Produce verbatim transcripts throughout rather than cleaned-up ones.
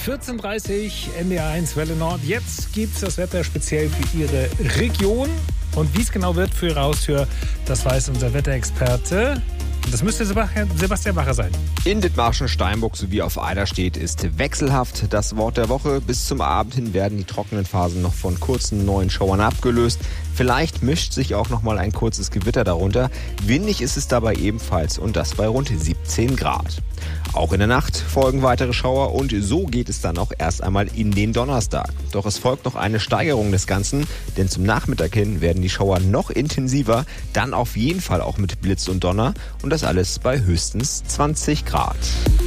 vierzehn Uhr dreißig, N D R eins Welle Nord. Jetzt gibt es das Wetter speziell für Ihre Region. Und wie es genau wird für Ihre Haustür, das weiß unser Wetterexperte. Das müsste Sebastian Wacher sein. In Dithmarschen, Steinburg sowie auf Eiderstedt ist wechselhaft das Wort der Woche. Bis zum Abend hin werden die trockenen Phasen noch von kurzen neuen Schauern abgelöst. Vielleicht mischt sich auch noch mal ein kurzes Gewitter darunter. Windig ist es dabei ebenfalls und das bei rund siebzehn Grad. Auch in der Nacht folgen weitere Schauer und so geht es dann auch erst einmal in den Donnerstag. Doch es folgt noch eine Steigerung des Ganzen, denn zum Nachmittag hin werden die Schauer noch intensiver, dann auf jeden Fall auch mit Blitz und Donner und das alles bei höchstens zwanzig Grad.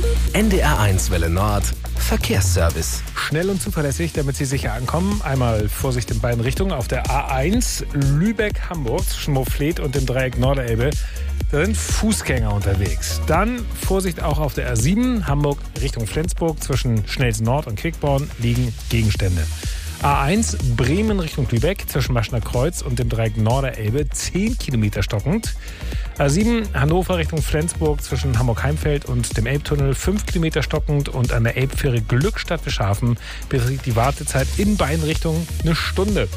N D R eins Welle Nord Verkehrsservice. Schnell und zuverlässig, damit Sie sicher ankommen. Einmal Vorsicht in beiden Richtungen. Auf der A eins Lübeck-Hamburg zwischen Moorfleet und dem Dreieck Norderelbe. Da sind Fußgänger unterwegs. Dann Vorsicht auch auf der A sieben Hamburg Richtung Flensburg zwischen Schnelsen Nord und Quickborn liegen Gegenstände. A eins Bremen Richtung Lübeck zwischen Maschner Kreuz und dem Dreieck Norderelbe zehn Kilometer stockend. A sieben Hannover Richtung Flensburg zwischen Hamburg-Heimfeld und dem Elbtunnel fünf Kilometer stockend und an der Elbfähre Glückstadt-Wischhafen beträgt die Wartezeit in beiden Richtungen eine Stunde.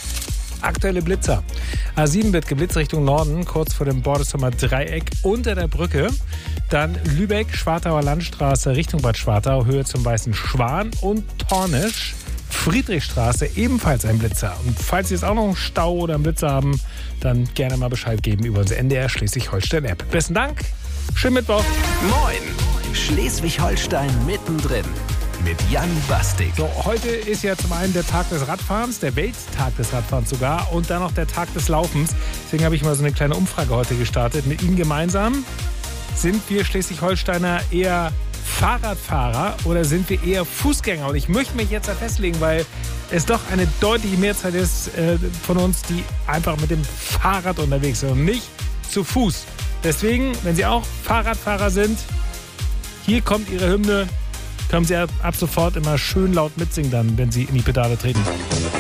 Aktuelle Blitzer. A sieben wird geblitzt Richtung Norden, kurz vor dem Bordesheimer Dreieck unter der Brücke. Dann Lübeck, Schwartauer Landstraße Richtung Bad Schwartau, Höhe zum Weißen Schwan und Tornisch. Friedrichstraße, ebenfalls ein Blitzer. Und falls Sie jetzt auch noch einen Stau oder einen Blitzer haben, dann gerne mal Bescheid geben über unsere N D R Schleswig-Holstein-App. Besten Dank, schönen Mittwoch. Moin, Schleswig-Holstein mittendrin mit Jan Bastik. So, heute ist ja zum einen der Tag des Radfahrens, der Welttag des Radfahrens sogar und dann noch der Tag des Laufens. Deswegen habe ich mal so eine kleine Umfrage heute gestartet mit Ihnen gemeinsam. Sind wir Schleswig-Holsteiner eher Fahrradfahrer oder sind wir eher Fußgänger? Und ich möchte mich jetzt da festlegen, weil es doch eine deutliche Mehrzahl ist äh, von uns, die einfach mit dem Fahrrad unterwegs sind und nicht zu Fuß. Deswegen, wenn Sie auch Fahrradfahrer sind, hier kommt Ihre Hymne. Können Sie ab sofort immer schön laut mitsingen dann, wenn Sie in die Pedale treten.